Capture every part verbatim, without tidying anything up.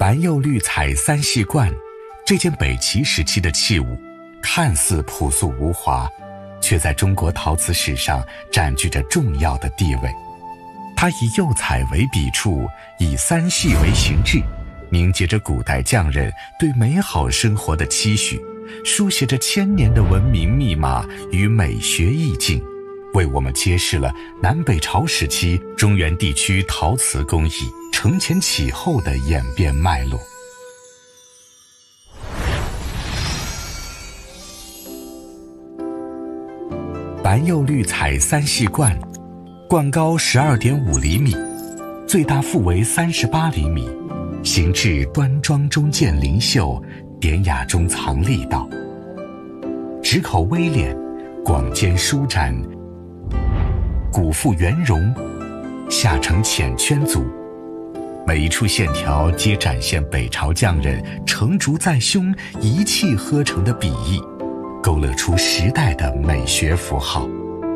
白釉绿彩三系罐，这件北齐时期的器物，看似朴素无华，却在中国陶瓷史上占据着重要的地位。它以釉彩为笔触，以三系为形制，凝结着古代匠人对美好生活的期许，书写着千年的文明密码与美学意境，为我们揭示了南北朝时期中原地区陶瓷工艺承前启后的演变脉络。白釉绿彩三系罐，罐高 十二点五厘米，最大腹为三十八厘米，形制端庄中见灵秀，典雅中藏力道，直口微敛，广肩舒展，骨腹圆融，下呈浅圈足，每一处线条皆展现北朝匠人成竹在胸，一气呵成的笔意，勾勒出时代的美学符号。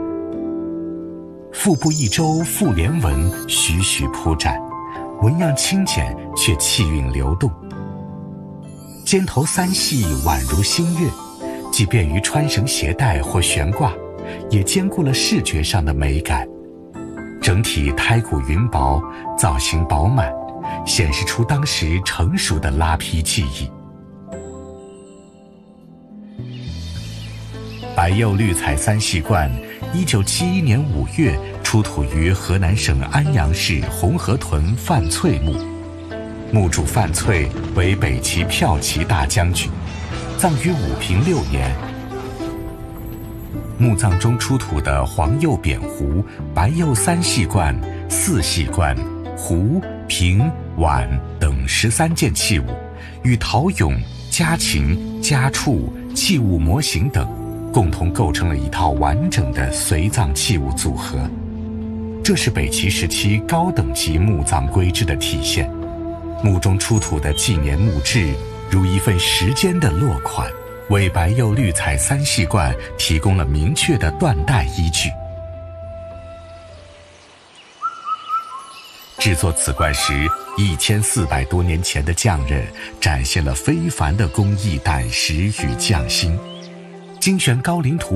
腹部一周复连纹徐徐铺展，纹样轻简却气韵流动。肩头三系宛如星月，既便于穿绳携带或悬挂，也兼顾了视觉上的美感。整体胎骨匀薄，造型饱满，显示出当时成熟的拉坯技艺。白釉绿彩三系罐，一九七一年五月出土于河南省安阳市红河屯范翠墓，墓主范翠为北齐骠骑大将军，葬于武平六年。墓葬中出土的黄釉扁壶、白釉三系罐、四系罐、壶、瓶、碗等十三件器物，与陶俑、家禽、家畜、器物模型等共同构成了一套完整的随葬器物组合。这是北齐时期高等级墓葬规制的体现。墓中出土的纪年墓志，如一份时间的落款，为白釉绿彩三系罐提供了明确的断代依据。制作此罐时，一千四百多年前的匠人展现了非凡的工艺胆识与匠心。精选高岭土